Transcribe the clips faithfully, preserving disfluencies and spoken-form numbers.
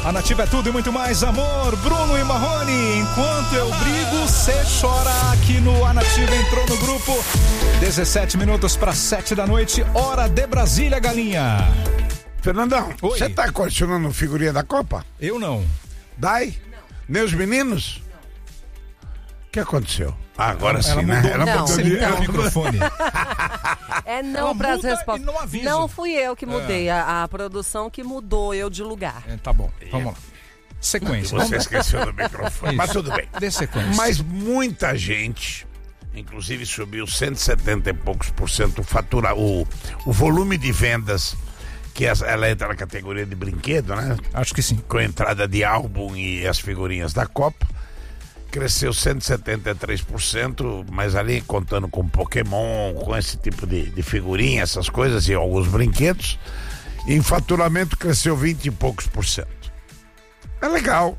A Nativa é tudo e muito mais, amor. Bruno e Marrone, enquanto eu brigo, cê chora. Aqui no A Nativa, entrou no grupo. dezessete minutos para sete da noite, hora de Brasília, galinha. Fernandão, você tá colecionando figurinha da Copa? Eu não. Dai? Não. Nem os meninos? O que aconteceu? Ah, agora ela sim, né? mudou. Ela Não. mudou Você de muda o microfone. É não Ela para as muda respostas. e não avisa. Não fui eu que mudei, É. a, a produção que mudou eu de lugar. É, tá bom, vamos lá. Sequência. Você esqueceu do microfone, Isso. mas tudo bem. Dê sequência. Mas muita gente, inclusive subiu cento e setenta e poucos por cento o fatura, o, o volume de vendas, que essa- ela entra na categoria de brinquedo, né? Acho que sim. Com a entrada de álbum e as figurinhas da Copa, cresceu cento e setenta e três por cento, mas ali contando com Pokémon, com esse tipo de, de figurinha, essas coisas e alguns brinquedos, e em faturamento cresceu vinte e poucos por cento. É legal.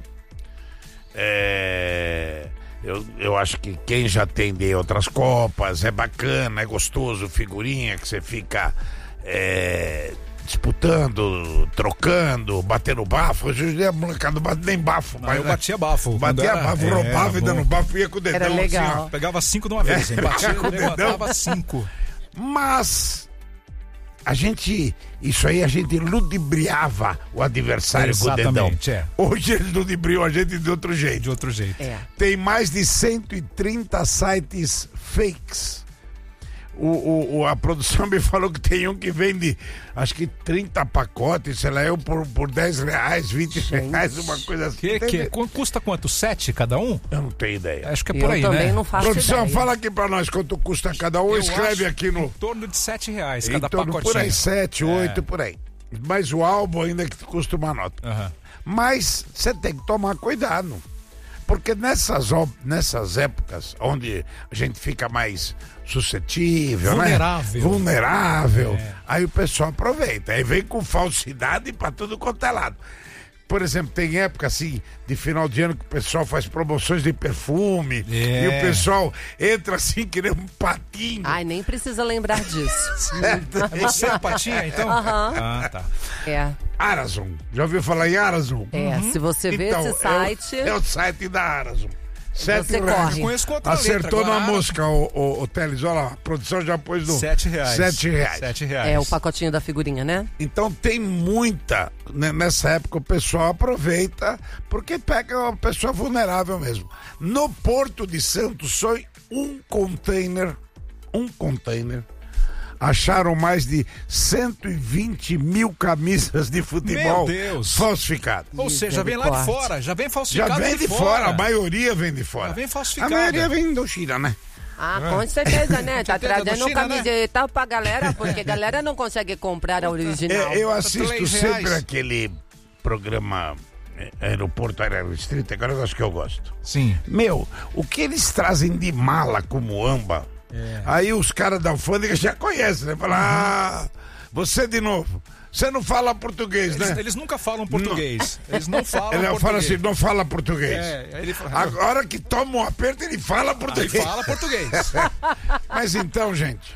É... Eu, eu acho que quem já tem de outras Copas, é bacana, é gostoso, figurinha que você fica é, disputando, trocando, batendo bafo. Hoje em dia a molecada não bate nem bafo. Não, mas, eu né? batia bafo. quando Batia era- bafo, é, roubava e bom. dando bafo, ia com o dedão Era legal. assim, ó. Pegava cinco de uma vez, hein? Batia, Com o dedão. levantava cinco. Mas a gente, isso aí a gente ludibriava o adversário com o dedão. Exatamente, é. Hoje eles ludibriam a gente de outro jeito. De outro jeito. É. Tem mais de cento e trinta sites fakes. O, o, o- a produção me falou que tem um que vende, acho que trinta pacotes, sei lá, eu por, por dez reais, vinte reais, uma coisa assim. Que, Tem- que, cu- custa quanto? Sete cada um? Eu não tenho ideia. Acho que é Eu por aí, também né? não faço Produção, ideia. fala aqui pra nós quanto custa cada um, Eu escreve acho aqui no... Em torno de sete reais Em cada torno pacotinho. por aí, sete, oito, por aí. Mas o álbum ainda que custa uma nota. Aham. Mas você tem que tomar cuidado. Porque nessas, ó- nessas épocas onde a gente fica mais suscetível, Vulnerável. né? Vulnerável. Aí o pessoal aproveita. Aí vem com falsidade pra tudo quanto é lado. Por exemplo, tem época assim, de final de ano, que o pessoal faz promoções de perfume. É. E o pessoal entra assim, que nem um patinho. Ai, nem precisa lembrar disso. É você a patinha, então? Aham. Ah, tá. É, Arazon. Já ouviu falar em Arazon? é. Se você vê Então, esse site, É o, é o site da Arazon. Sete Você reais. corre. Eu conheço com outra Acertou letra, na agora- mosca, o, o, o Teles. Olha lá, a produção já pôs no... Sete reais. Sete reais. Sete reais. é o pacotinho da figurinha, né? Então tem muita, né, nessa época o pessoal aproveita, porque pega uma pessoa vulnerável mesmo. No Porto de Santos, só em um container, um container, acharam mais de cento e vinte mil camisas de futebol Meu Deus. falsificadas. Ou seja, vem lá de Misericórdia. fora, já vem Já falsificado vem de fora, a maioria vem de fora. Já vem falsificada. A maioria vem do China, né? Ah, com certeza, né? Tá certeza, trazendo do China, né? camiseta pra galera, porque a galera não consegue comprar a original. É, eu assisto três sempre reais. aquele programa é, Aeroporto Aéreo Restrito, agora eu acho que eu gosto. Sim. Meu, o que eles trazem de mala como amba, É. aí os caras da alfândega já conhecem, né? Falam, ah, você de novo, você não fala português, Eles, né? eles nunca falam português. Eles não falam Ele português. fala assim, não fala português. É, aí ele fala, Agora que toma um aperto, ele fala aí português. fala português. Mas então, gente,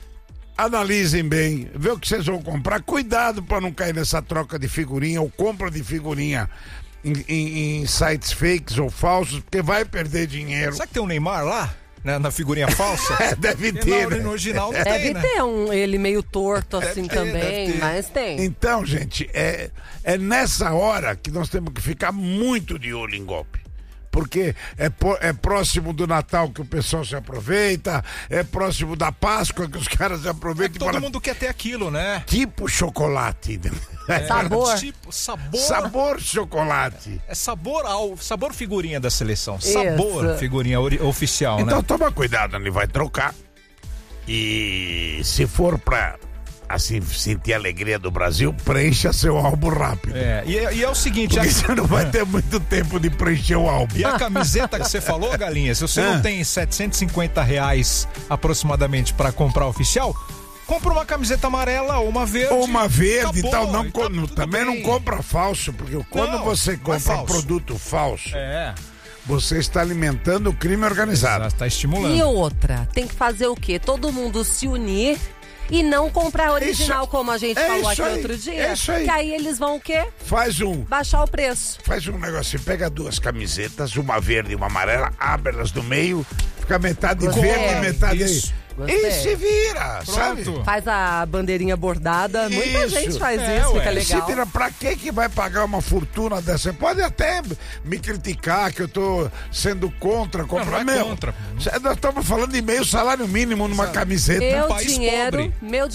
analisem bem, vê o que vocês vão comprar. Cuidado para não cair nessa troca de figurinha ou compra de figurinha em, em- em sites fakes ou falsos, porque vai perder dinheiro. Será que tem um Neymar lá? Né, na figurinha falsa? É, deve Porque ter. na- né? no original não Deve tem, né? ter um ele meio torto assim ter, também, deve ter. mas tem. Então, gente, é, é nessa hora que nós temos que ficar muito de olho em golpe. Porque é, po- é próximo do Natal que o pessoal se aproveita, é próximo da Páscoa que os caras se É aproveitam que e todo falam, mundo quer ter aquilo, né? tipo chocolate. É, Sabor. Tipo, sabor. Sabor chocolate. É sabor ao sabor figurinha da seleção. Isso. Sabor figurinha ori- oficial, Então né? toma cuidado, ele vai trocar. E se for pra assim sentir a alegria do Brasil, preencha seu álbum rápido. É, e, é- e é o seguinte, Porque a- você não vai ter muito tempo de preencher o álbum. e a camiseta que você falou, Galinha, se você Ah. não tem setecentos e cinquenta reais aproximadamente pra comprar oficial, compra uma camiseta amarela ou uma verde. Ou uma verde e acabou, tal, não, e co- tá não- tudo também bem. não compra falso, porque quando Não, você não é compra falso. produto falso, É, você está alimentando o crime organizado. já tá estimulando. E outra, tem que fazer o quê? Todo mundo se unir e não comprar original, Isso- como a gente é falou aqui isso aí, outro dia. é isso aí. Que aí eles vão o quê? Faz um. Baixar o preço. Faz um negocinho, pega duas camisetas, uma verde e uma amarela, abre elas no meio, fica metade Gostei. verde e metade Isso. aí. Gostei. E se vira, sabe? Pronto. Faz a bandeirinha bordada. Muita Isso. gente faz É, isso, ué. fica Se legal. vira, pra que que vai pagar uma fortuna dessa? Pode até me criticar que eu tô sendo contra comprar. não é Meu, contra. cê- nós estamos falando de meio salário mínimo numa camiseta. Meu país dinheiro, pobre. meu